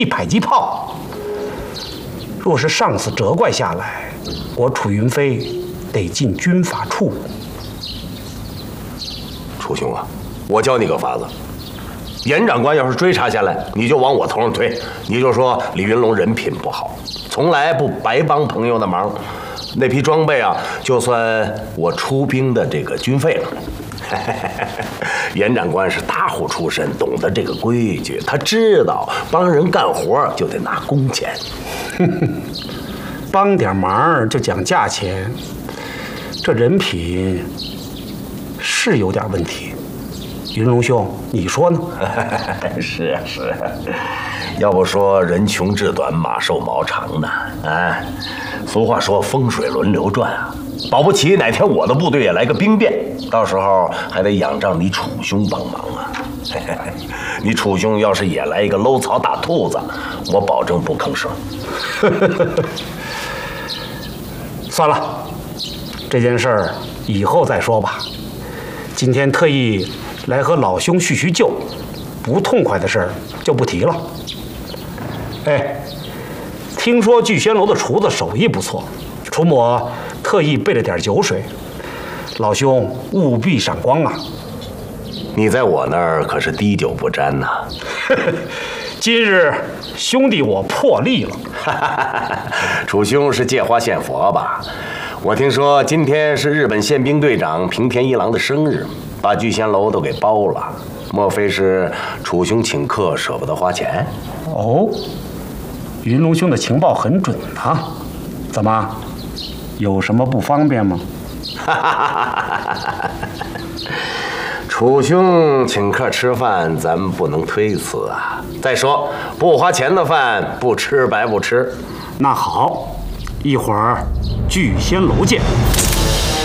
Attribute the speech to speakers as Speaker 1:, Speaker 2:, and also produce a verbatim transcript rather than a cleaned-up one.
Speaker 1: 一迫击炮。若是上司责怪下来，我楚云飞得进军法处。
Speaker 2: 楚兄啊，我教你个法子。严长官要是追查下来，你就往我头上推，你就说李云龙人品不好，从来不白帮朋友的忙。那批装备啊，就算我出兵的这个军费了。严长官是大户出身，懂得这个规矩，他知道帮人干活就得拿工钱。
Speaker 1: 帮点忙就讲价钱，这人品是有点问题。云龙兄，你说呢？
Speaker 2: 是啊是啊，要不说人穷志短，马瘦毛长呢。啊，俗话说风水轮流转啊，保不齐哪天我的部队也来个兵变，到时候还得仰仗你楚兄帮忙啊。你楚兄要是也来一个搂草打兔子，我保证不吭声。
Speaker 1: 算了，这件事儿以后再说吧。今天特意来和老兄叙叙旧，不痛快的事儿就不提了。哎，听说聚仙楼的厨子手艺不错，楚某特意备了点酒水，老兄务必赏光啊！
Speaker 2: 你在我那儿可是滴酒不沾呐、啊。
Speaker 1: 今日兄弟我破例了。
Speaker 2: 楚兄是借花献佛吧？我听说今天是日本宪兵队长平田一郎的生日，把聚仙楼都给包了。莫非是楚兄请客舍不得花钱？
Speaker 1: 哦，云龙兄的情报很准啊。怎么，有什么不方便吗？
Speaker 2: 楚兄请客吃饭，咱们不能推辞啊。再说，不花钱的饭不吃白不吃。
Speaker 1: 那好，一会儿聚仙楼见。